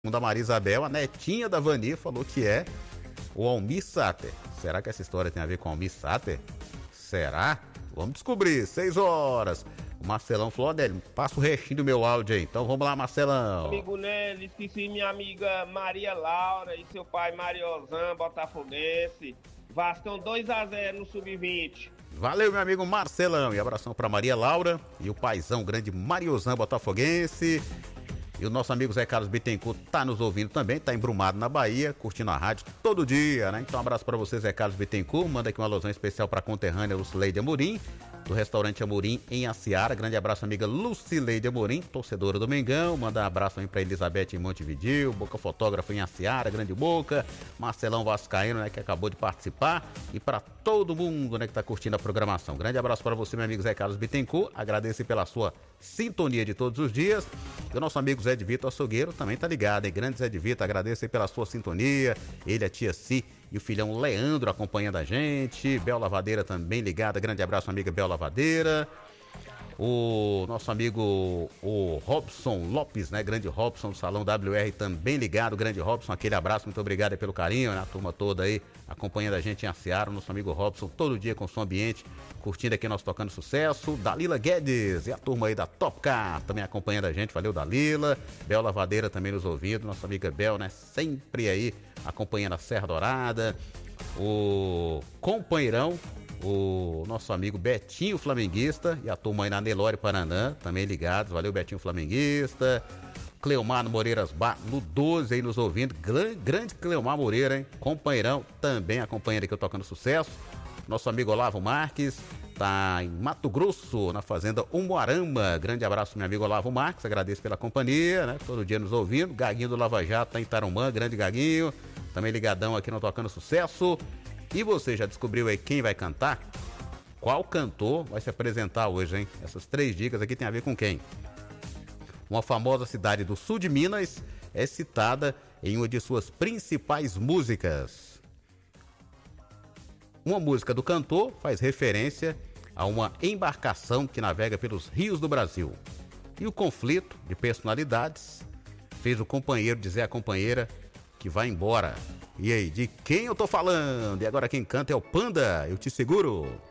Da Maria Isabel, a netinha da Vani, falou que é o Almir Sater. Será que essa história tem a ver com o Almir Sater? Será? Vamos descobrir, 6 horas. O Marcelão falou, Adélio, passa o restinho do meu áudio aí. Então vamos lá, Marcelão. Amigo Nelly, esqueci minha amiga Maria Laura e seu pai Mariozan, botafoguense. Vascão 2-0 no Sub-20. Valeu, meu amigo Marcelão. E abração pra Maria Laura e o paizão grande Mariozan, botafoguense. E o nosso amigo Zé Carlos Bittencourt tá nos ouvindo também, tá embrumado na Bahia, curtindo a rádio todo dia, né? Então um abraço pra você, Zé Carlos Bittencourt. Manda aqui uma alusão especial pra conterrânea Lucileide Amorim, do restaurante Amorim em Aciara. Grande abraço, amiga Lucileide Amorim, torcedora do Mengão. Manda um abraço também pra Elizabeth em Montevidéu, Boca Fotógrafa em Aciara, Grande Boca, Marcelão Vascaíno, né, que acabou de participar, e pra todo mundo, né, que tá curtindo a programação. Grande abraço pra você, meu amigo Zé Carlos Bittencourt. Agradeço pela sua sintonia de todos os dias. E o nosso amigo Zé de Vitor Açougueiro também tá ligado, hein? Grande Zé de Vitor, agradeço aí pela sua sintonia. Ele, a tia Si e o filhão Leandro acompanhando a gente. Bel Lavadeira também ligada. Grande abraço, amiga Bel Lavadeira. O nosso amigo o Robson Lopes, né? Grande Robson do Salão WR também ligado. Grande Robson, aquele abraço, muito obrigado aí pelo carinho, né? A turma toda aí acompanhando a gente em Aciara. Nosso amigo Robson, todo dia com som ambiente, curtindo aqui nós tocando sucesso. Dalila Guedes e a turma aí da Top Car também acompanhando a gente. Valeu, Dalila. Bel Lavadeira também nos ouvindo. Nossa amiga Bel, né? Sempre aí acompanhando a Serra Dourada. O companheirão, o nosso amigo Betinho Flamenguista e a turma aí na Nelore Paranã, também ligados. Valeu, Betinho Flamenguista. Cleomar Moreiras Bar, no 12 aí nos ouvindo. Grande Cleomar Moreira, hein? Companheirão, também acompanhando aqui o Tocando Sucesso. Nosso amigo Olavo Marques tá em Mato Grosso, na fazenda Umuarama. Grande abraço, meu amigo Olavo Marques, agradeço pela companhia, né? Todo dia nos ouvindo. Gaguinho do Lava Jato tá em Tarumã, grande Gaguinho, também ligadão aqui no Tocando Sucesso. E você já descobriu aí quem vai cantar? Qual cantor vai se apresentar hoje, hein? Essas 3 dicas aqui tem a ver com quem? Uma famosa cidade do sul de Minas é citada em uma de suas principais músicas. Uma música do cantor faz referência a uma embarcação que navega pelos rios do Brasil. E o conflito de personalidades fez o companheiro dizer à companheira que vai embora. E aí, de quem eu tô falando? E agora quem canta é o Panda, Eu Te Seguro.